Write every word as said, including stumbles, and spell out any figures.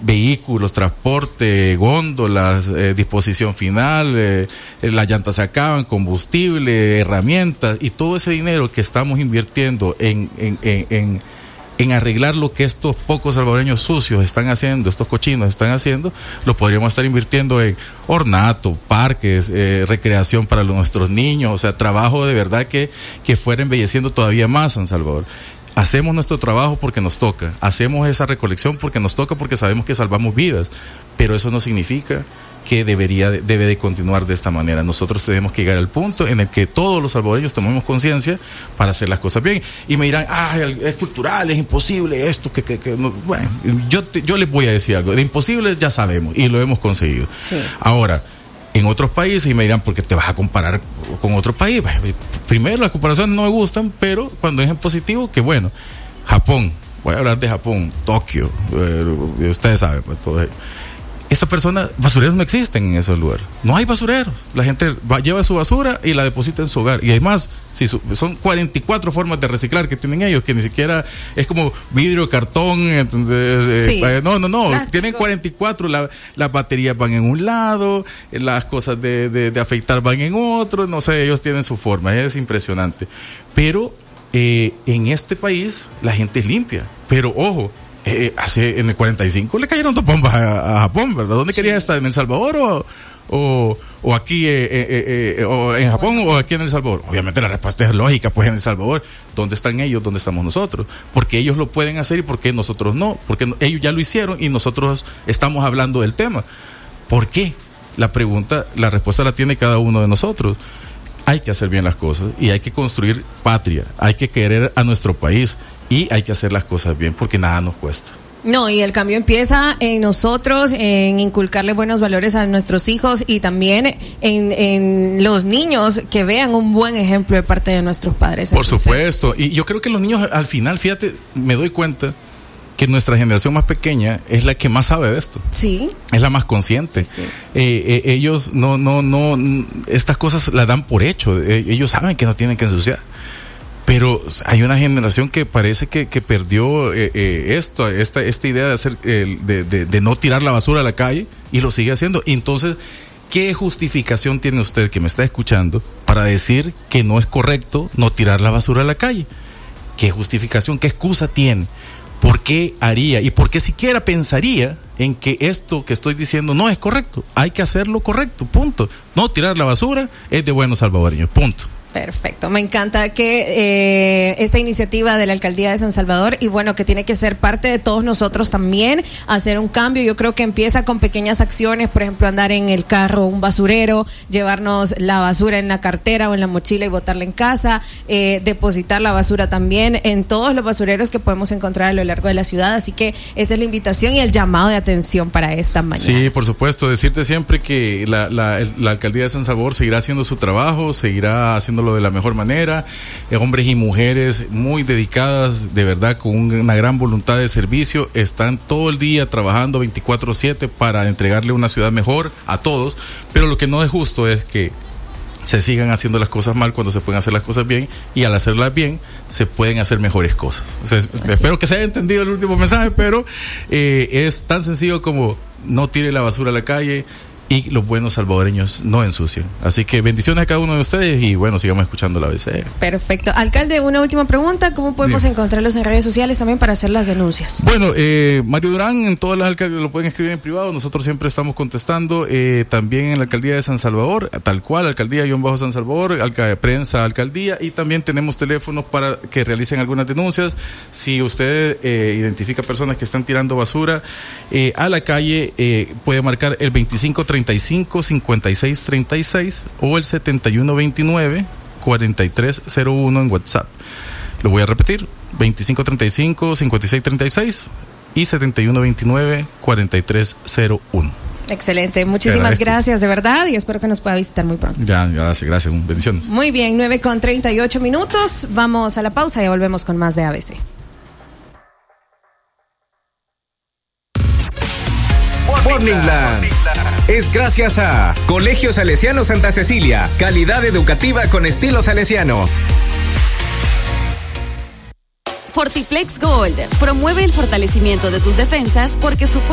vehículos, transporte, góndolas, eh, disposición final, eh, las llantas se acaban, combustible, herramientas, y todo ese dinero que estamos invirtiendo en, en, en, en, en arreglar lo que estos pocos salvadoreños sucios están haciendo, estos cochinos están haciendo, lo podríamos estar invirtiendo en ornato, parques, eh, recreación para nuestros niños, o sea, trabajo de verdad que, que fuera embelleciendo todavía más San Salvador. Hacemos nuestro trabajo porque nos toca, hacemos esa recolección porque nos toca, porque sabemos que salvamos vidas, pero eso no significa que debería, debe de continuar de esta manera. Nosotros tenemos que llegar al punto en el que todos los salvadoreños tomemos conciencia para hacer las cosas bien. Y me dirán, ah, es cultural, es imposible esto, que, que, que no. Bueno, yo, te, yo les voy a decir algo, de imposible ya sabemos y lo hemos conseguido. Sí. Ahora, en otros países, y me dirán, ¿por qué te vas a comparar con otro país? Primero, las comparaciones no me gustan, pero cuando es en positivo, que bueno. Japón, voy a hablar de Japón, Tokio, eh, ustedes saben, pues todo eso. Estas personas, basureros no existen en esos lugares. No hay basureros. La gente va, lleva su basura y la deposita en su hogar. Y además, si su, son cuarenta y cuatro formas de reciclar que tienen ellos, que ni siquiera es como vidrio, cartón. Entonces, sí. eh, no, no, no. Plástico. Tienen cuarenta y cuatro. La, las baterías van en un lado, las cosas de, de, de afeitar van en otro. No sé, ellos tienen su forma. Es impresionante. Pero eh, en este país la gente es limpia. Pero ojo. Eh, hace en el cuarenta y cinco le cayeron dos bombas a, a Japón, ¿verdad? ¿Dónde sí. querías estar? ¿En El Salvador o, o, o aquí eh, eh, eh, o en Japón bueno. o aquí en El Salvador? Obviamente la respuesta es lógica, pues en El Salvador. ¿Dónde están ellos? ¿Dónde estamos nosotros? Porque ellos lo pueden hacer y porque nosotros no. Porque ellos ya lo hicieron y nosotros estamos hablando del tema. ¿Por qué? La pregunta, la respuesta la tiene cada uno de nosotros. Hay que hacer bien las cosas y hay que construir patria, hay que querer a nuestro país y hay que hacer las cosas bien porque nada nos cuesta. No, y el cambio empieza en nosotros, en inculcarle buenos valores a nuestros hijos y también en, en los niños que vean un buen ejemplo de parte de nuestros padres. Por Entonces, supuesto, y yo creo que los niños al final, fíjate, me doy cuenta que nuestra generación más pequeña es la que más sabe de esto. Sí. Es la más consciente. Sí, sí. Eh, eh, ellos no, no, no, estas cosas las dan por hecho. Eh, ellos saben que no tienen que ensuciar. Pero hay una generación que parece que, que perdió eh, eh, esto, esta, esta idea de hacer, eh, de, de, de no tirar la basura a la calle y lo sigue haciendo. Y entonces, ¿qué justificación tiene usted que me está escuchando para decir que no es correcto no tirar la basura a la calle? ¿Qué justificación, qué excusa tiene? ¿Por qué haría y por qué siquiera pensaría en que esto que estoy diciendo no es correcto? Hay que hacerlo correcto, punto. No tirar la basura es de buenos salvadoreños, punto. Perfecto, me encanta que eh, esta iniciativa de la Alcaldía de San Salvador y bueno, que tiene que ser parte de todos nosotros también, hacer un cambio. Yo creo que empieza con pequeñas acciones, por ejemplo, andar en el carro un basurero, llevarnos la basura en la cartera o en la mochila y botarla en casa, eh, depositar la basura también en todos los basureros que podemos encontrar a lo largo de la ciudad, así que esa es la invitación y el llamado de atención para esta mañana. Sí, por supuesto, decirte siempre que la, la, la Alcaldía de San Salvador seguirá haciendo su trabajo, seguirá haciéndolo de la mejor manera, eh, hombres y mujeres muy dedicadas, de verdad, con una gran voluntad de servicio, están todo el día trabajando veinticuatro siete para entregarle una ciudad mejor a todos, pero lo que no es justo es que se sigan haciendo las cosas mal cuando se pueden hacer las cosas bien, y al hacerlas bien se pueden hacer mejores cosas. O sea, espero es. que se haya entendido el último mensaje, pero eh, es tan sencillo como no tire la basura a la calle y los buenos salvadoreños no ensucian. Así que bendiciones a cada uno de ustedes y bueno, sigamos escuchando la A B C. Perfecto. Alcalde, una última pregunta. ¿Cómo podemos Bien. encontrarlos en redes sociales también para hacer las denuncias? Bueno, eh, Mario Durán, en todas las alcaldías lo pueden escribir en privado. Nosotros siempre estamos contestando. Eh, también en la Alcaldía de San Salvador, tal cual, Alcaldía-San Salvador, alca- prensa, alcaldía. Y también tenemos teléfonos para que realicen algunas denuncias. Si usted eh, identifica personas que están tirando basura eh, a la calle, eh, puede marcar el veinticinco treinta y cinco cincuenta y seis treinta y seis o el setenta y uno veintinueve cuarenta y tres cero uno en WhatsApp. Lo voy a repetir, veinticinco treinta y cinco cincuenta y seis treinta y seis y setenta y uno veintinueve cuarenta y tres cero uno. Excelente, muchísimas gracias de verdad y espero que nos pueda visitar muy pronto. Ya, gracias, gracias, bendiciones. Muy bien, nueve con treinta y ocho minutos, vamos a la pausa y volvemos con más de A B C. Morningland es gracias a Colegio Salesiano Santa Cecilia, calidad educativa con estilo salesiano. Fortiplex Gold promueve el fortalecimiento de tus defensas porque su